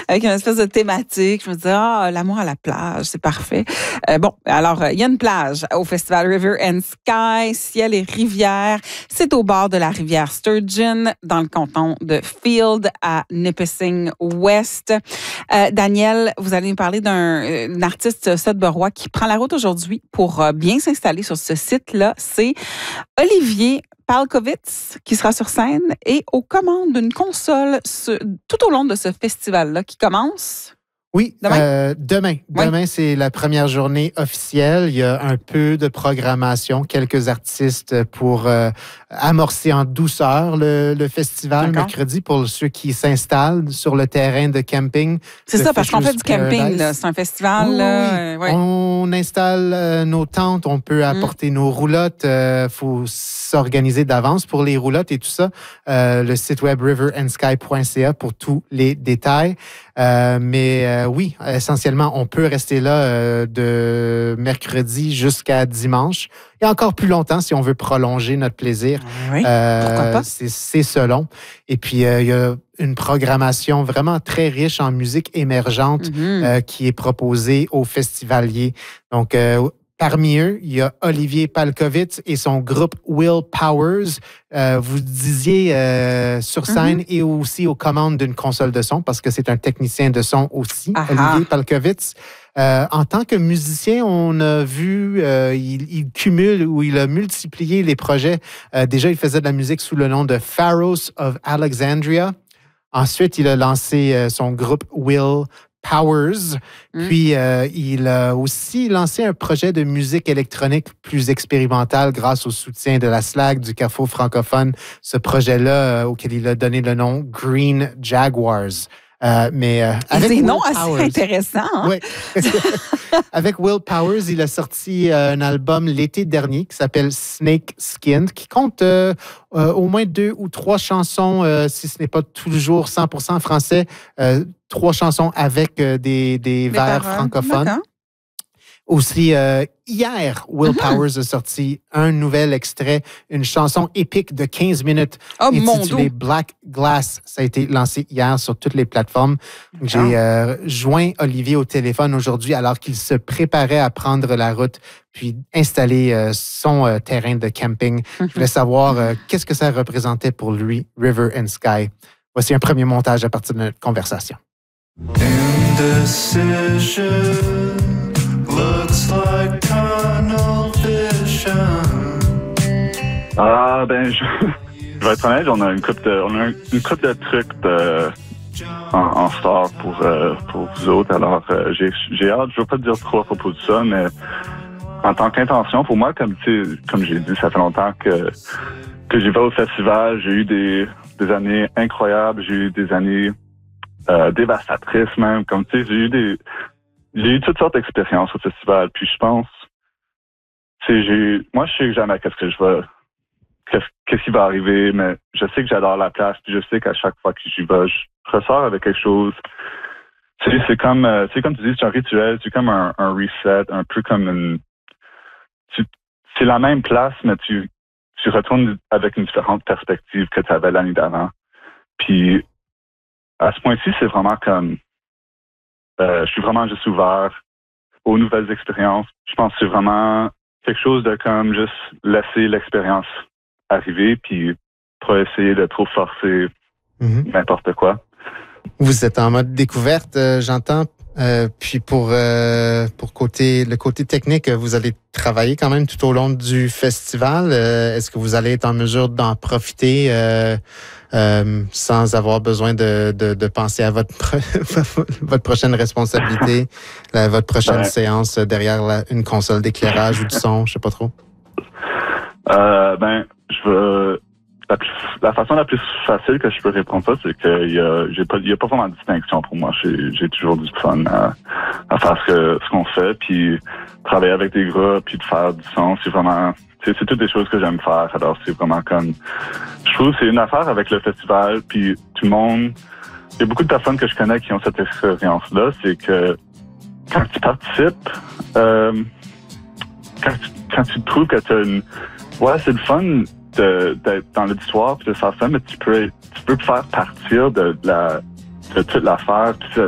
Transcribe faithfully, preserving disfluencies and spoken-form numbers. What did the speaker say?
avec une espèce de thématique. Je me disais, ah, l'amour à la plage, c'est parfait. Euh, bon, alors, il y a une plage au Festival River and Sky, ciel et rivière. C'est au bord de la rivière Sturgeon, dans le canton de Field, à Nipissing West. Euh, Daniel, vous allez nous parler d'un, d'un artiste Sudburois qui prend la route aujourd'hui pour euh, bien s'installer sur ce site-là. C'est Olivier Palkovitz qui sera sur scène et aux commandes d'une console ce, tout au long de ce festival-là qui commence. Oui, demain. Euh, demain. Oui. Demain, c'est la première journée officielle. Il y a un peu de programmation, quelques artistes pour euh, amorcer en douceur le, le festival. D'accord. Mercredi, pour ceux qui s'installent sur le terrain de camping. C'est ça, parce qu'on fait du camping, Paradise. là. C'est un festival. Oui, là. oui. Euh, ouais. On installe euh, nos tentes, on peut apporter mm. nos roulottes. Il euh, faut s'organiser d'avance pour les roulottes et tout ça. Euh, le site web river and sky point c a pour tous les détails. Euh, mais euh, oui, essentiellement, on peut rester là euh, de mercredi jusqu'à dimanche et encore plus longtemps si on veut prolonger notre plaisir. Oui, euh, pourquoi pas? C'est, c'est selon. Et puis, euh, il y a une programmation vraiment très riche en musique émergente mm-hmm. euh, qui est proposée aux festivaliers. Donc, euh, parmi eux, il y a Olivier Palkovitz et son groupe Will Powers. Euh, vous disiez euh, sur scène mm-hmm. et aussi aux commandes d'une console de son, parce que c'est un technicien de son aussi, Aha. Olivier Palkovitz. Euh, en tant que musicien, on a vu, euh, il, il cumule ou il a multiplié les projets. Euh, déjà, il faisait de la musique sous le nom de Pharaohs of Alexandria. Ensuite, il a lancé euh, son groupe Will Powers. Mm. Puis, euh, il a aussi lancé un projet de musique électronique plus expérimentale grâce au soutien de la S L A G, du Carrefour francophone. Ce projet-là, euh, auquel il a donné le nom Green Jaguars. Euh, mais euh, avec des Will noms assez Powers, intéressants. Hein? Oui. Avec Will Powers, il a sorti euh, un album l'été dernier qui s'appelle Snake Skin, qui compte euh, euh, au moins deux ou trois chansons, euh, si ce n'est pas toujours cent pour cent français, euh, trois chansons avec euh, des, des, des vers paroles. francophones. D'accord. Aussi, euh, hier, Will mm-hmm. Powers a sorti un nouvel extrait, une chanson épique de quinze minutes oh, intitulée Black Glass. Ça a été lancé hier sur toutes les plateformes. Okay. J'ai euh, joint Olivier au téléphone aujourd'hui alors qu'il se préparait à prendre la route puis installer euh, son euh, terrain de camping. Mm-hmm. Je voulais savoir euh, qu'est-ce que ça représentait pour lui, River and Sky. Voici un premier montage à partir de notre conversation. Indecision. Looks like tunnel vision. Ah, ben, je, je vais être honnête, on a une couple de, on a une couple de trucs de, en, en store pour, euh, pour vous autres. Alors, euh, j'ai, j'ai hâte, je ne veux pas te dire trop à propos de ça, mais en tant qu'intention, pour moi, comme, tu sais, comme j'ai dit, ça fait longtemps que, que j'y vais au festival. J'ai eu des, des années incroyables, j'ai eu des années euh, dévastatrices même. Comme, tu sais, j'ai eu des, J'ai eu toutes sortes d'expériences au festival, puis je pense, c'est j'ai, moi je sais jamais qu'est-ce que je vais, qu'est-ce, qu'est-ce qui va arriver, mais je sais que j'adore la place, puis je sais qu'à chaque fois que j'y vais, je ressors avec quelque chose. Tu sais, c'est comme, euh, c'est comme tu dis, c'est un rituel, c'est comme un, un reset, un peu comme une, tu, c'est la même place, mais tu, tu retournes avec une différente perspective que tu avais l'année d'avant. Puis à ce point-ci, c'est vraiment comme Euh, je suis vraiment juste ouvert aux nouvelles expériences. Je pense que c'est vraiment quelque chose de comme juste laisser l'expérience arriver puis pas essayer de trop forcer mm-hmm. n'importe quoi. Vous êtes en mode découverte, euh, j'entends. Euh, puis pour euh, pour côté le côté technique, vous allez travailler quand même tout au long du festival. Euh, est-ce que vous allez être en mesure d'en profiter euh, euh, sans avoir besoin de, de, de penser à votre votre prochaine responsabilité, la, votre prochaine ouais. séance derrière la, une console d'éclairage ou du son, je sais pas trop? Euh, ben, je veux La, plus, la façon la plus facile que je peux répondre ça, c'est qu'il y a, j'ai pas, il y a pas vraiment de distinction pour moi. J'ai, j'ai toujours du fun à, à faire ce, que, ce qu'on fait, puis travailler avec des groupes, puis de faire du son, c'est vraiment, c'est, c'est toutes des choses que j'aime faire. Alors c'est vraiment comme, je trouve que c'est une affaire avec le festival, puis tout le monde, il y a beaucoup de personnes que je connais qui ont cette expérience-là, c'est que quand tu participes, euh, quand, tu, quand tu trouves que tu as une, ouais, c'est le fun. De, d'être dans l'auditoire puis de faire ça, mais tu peux tu peux faire partir de, de la de toute l'affaire puis